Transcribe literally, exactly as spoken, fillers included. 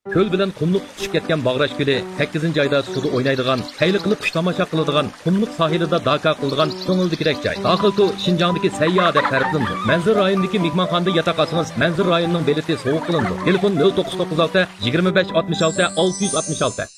Ko'l bilan qumliq tushib ketgan Bag'rash ko'li sakkizinchi oyda suvda o'ynaydigan, hayli qilib qush tomosha qiladigan, qumliq sohilida daka qiladigan ko'ngildikidek joy. Daxilku Shinjongdagi sayyo deb ta'riflandi. Manzur rayonidagi mehmonxonada yotoq olsangiz, Manzur rayonining beleti sovuq qilindi. Telefon nol to'qqiz to'qqiz olti yigirma besh oltmish olti olti yuz oltmish olti.